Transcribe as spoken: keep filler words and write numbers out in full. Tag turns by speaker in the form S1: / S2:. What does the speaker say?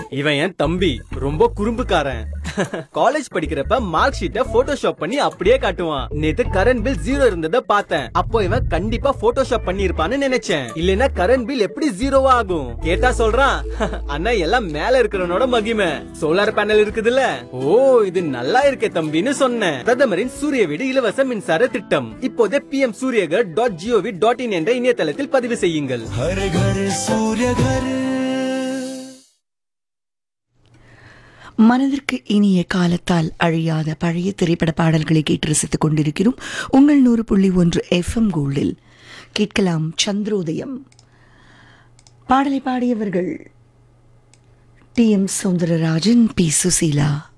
S1: இவன் என் தம்பி, ரொம்ப குறும்புக்காரன். காலேஜ் படிக்கிறப்ப மார்க் ஷீட்டை போட்டோஷாப் பண்ணி அப்படியே காட்டுவான். நேத்து கரண்ட் பில் ஜீரோ இருந்ததை பார்த்தேன். அப்போ இவன் கண்டிப்பா போட்டோஷாப் பண்ணி இருப்பான்னு நினைச்சேன். இல்லனா கரண்ட் பில் எப்படி ஜீரோவா ஆகும்? கேட்டா சொல்றான், அண்ணா எல்லாம் மேல இருக்கிறவனோட மகிமை, சோலார் பேனல் இருக்குதுல்ல. ஓ, இது நல்லா இருக்கே தம்பின்னு சொன்னேன். பிரதமரின் சூரிய வீடு இலவச மின்சார திட்டம் இப்போதே B M Surya Ghar dot gov dot in என்ற இணையதளத்தில் பதிவு செய்யுங்கள்.
S2: மனதிற்கு இனிய காலத்தால் அழியாத பழைய திரைப்பட பாடல்களை கேட்டு ரசித்துக் கொண்டிருக்கிறோம். உங்கள் நூறு புள்ளி ஒன்று எஃப்எம் கோல்டில் கேட்கலாம் சந்திரோதயம். பாடலை பாடியவர்கள் D M Soundararajan, B Susheela.